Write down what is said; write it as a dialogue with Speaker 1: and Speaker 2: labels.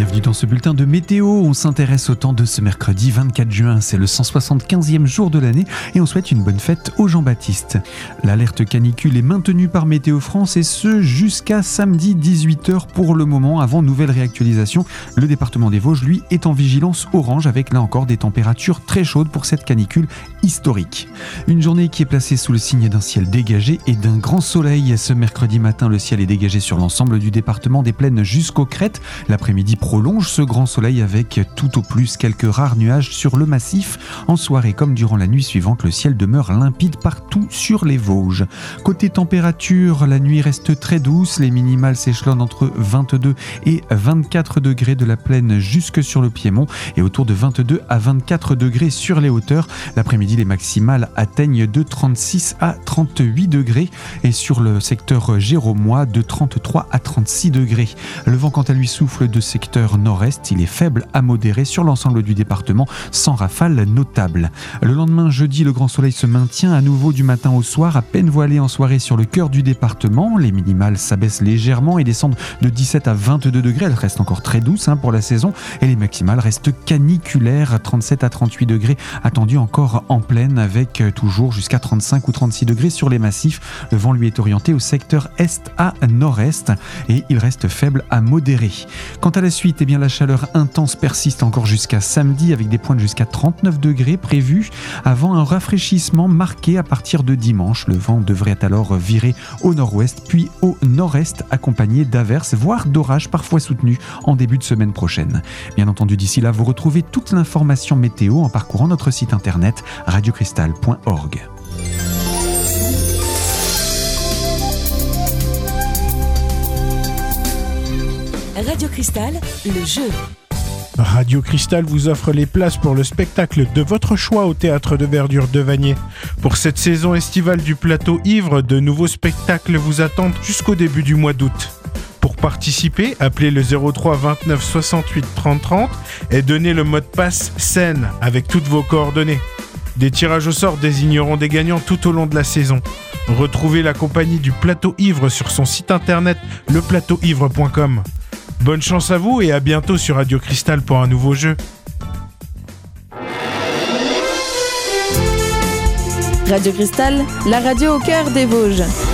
Speaker 1: Bienvenue dans ce bulletin de météo. On s'intéresse au temps de ce mercredi 24 juin. C'est le 175e jour de l'année et on souhaite une bonne fête aux Jean-Baptiste. L'alerte canicule est maintenue par Météo France et ce jusqu'à samedi 18h pour le moment. Avant nouvelle réactualisation, le département des Vosges, lui, est en vigilance orange avec là encore des températures très chaudes pour cette canicule historique. Une journée qui est placée sous le signe d'un ciel dégagé et d'un grand soleil. Ce mercredi matin, le ciel est dégagé sur l'ensemble du département des Plaines jusqu'aux crêtes. L'après-midi prolonge ce grand soleil avec tout au plus quelques rares nuages sur le massif. En soirée comme durant la nuit suivante, le ciel demeure limpide partout sur les Vosges. Côté température, la nuit reste très douce. Les minimales s'échelonnent entre 22 et 24 degrés de la plaine jusque sur le Piémont et autour de 22 à 24 degrés sur les hauteurs. L'après-midi, les maximales atteignent de 36 à 38 degrés et sur le secteur géromois de 33 à 36 degrés. Le vent quant à lui souffle de secteur nord-est, il est faible à modéré sur l'ensemble du département, sans rafales notables. Le lendemain, jeudi, le grand soleil se maintient à nouveau du matin au soir, à peine voilé en soirée sur le cœur du département. Les minimales s'abaissent légèrement et descendent de 17 à 22 degrés. Elles restent encore très douces pour la saison et les maximales restent caniculaires, 37 à 38 degrés attendus encore en plaine avec toujours jusqu'à 35 ou 36 degrés sur les massifs. Le vent lui est orienté au secteur est à nord-est et il reste faible à modéré. Quant à la suite, la chaleur intense persiste encore jusqu'à samedi avec des pointes jusqu'à 39 degrés prévus avant un rafraîchissement marqué à partir de dimanche. Le vent devrait alors virer au nord-ouest puis au nord-est accompagné d'averses voire d'orages parfois soutenus en début de semaine prochaine. Bien entendu, d'ici là, vous retrouvez toute l'information météo en parcourant notre site internet radiocristal.org.
Speaker 2: Radio Cristal, le jeu.
Speaker 3: Radio Cristal vous offre les places pour le spectacle de votre choix au Théâtre de Verdure de Vanier. Pour cette saison estivale du Plateau Ivre, de nouveaux spectacles vous attendent jusqu'au début du mois d'août. Pour participer, appelez le 03 29 68 30 30 et donnez le mot de passe scène avec toutes vos coordonnées. Des tirages au sort désigneront des gagnants tout au long de la saison. Retrouvez la compagnie du Plateau Ivre sur son site internet leplateauivre.com. Bonne chance à vous et à bientôt sur Radio Cristal pour un nouveau jeu.
Speaker 2: Radio Cristal, la radio au cœur des Vosges.